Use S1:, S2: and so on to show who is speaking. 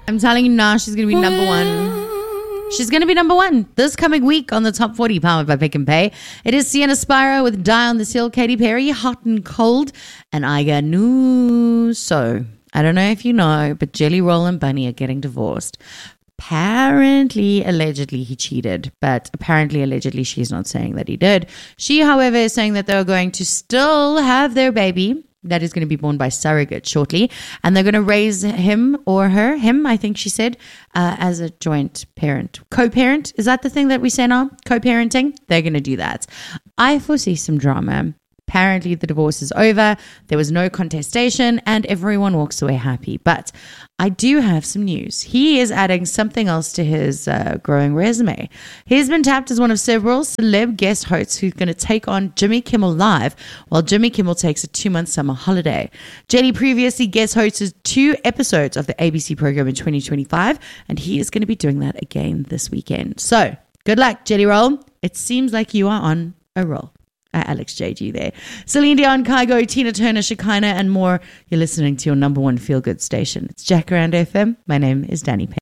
S1: I'm telling you now, she's going to be number one. She's going to be number one this coming week on the Top 40 powered by Pick and Pay. It is Sienna Spiro with Die on the Seal, Katy Perry, Hot and Cold, and Iga New. So, I don't know if you know, but Jelly Roll and Bunny are getting divorced. Apparently, allegedly, he cheated, but apparently, allegedly, she's not saying that he did. She, however, is saying that they're going to still have their baby that is going to be born by surrogate shortly, and they're going to raise him or her, him, I think she said, as a joint parent. Co-parent, is that the thing that we say now? Co-parenting? They're going to do that. I foresee some drama. Apparently, the divorce is over. There was no contestation and everyone walks away happy. But I do have some news. He is adding something else to his growing resume. He's been tapped as one of several celeb guest hosts who's going to take on Jimmy Kimmel Live while Jimmy Kimmel takes a 2-month summer holiday. Jelly previously guest hosted 2 episodes of the ABC program in 2025, and he is going to be doing that again this weekend. So, good luck, Jelly Roll. It seems like you are on a roll. Alex JG there. Celine Dion, Kygo, Tina Turner, Shekinah, and more. You're listening to your number one feel-good station. It's Jacaranda FM. My name is Danny Payne.